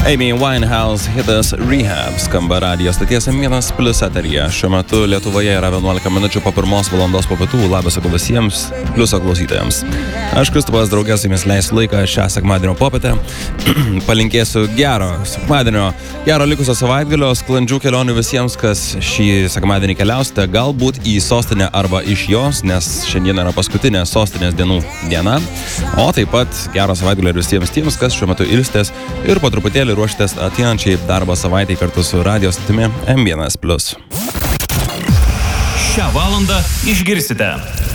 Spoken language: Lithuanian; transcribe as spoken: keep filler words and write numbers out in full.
Amy Winehouse hitas Rehab skamba radijos stoties M vienas plius eteryje. Šiuo metu Lietuvoje yra vienuolika minučių po pirmos valandos po pietų. Labas sakau visiems pliuso klausytojams. Aš Kristupas draugės su jumis leisiu laiką šią sekmadienio popietę. Palinkėsiu gero sekmadienio, gero likusio savaitgalio, sklandžių kelionių visiems, kas šį sekmadienį keliausite, galbūt į sostinę arba iš jos, nes šiandien yra paskutinė sostinės dienų diena. O taip pat gero savaitgalio ir visiems tiems, kas šiuo metu ilsitės ir po truputėlį ruoštės ateinančiai darbo savaitei kartu su radio stotimi M vienas plius. Šią valandą išgirsite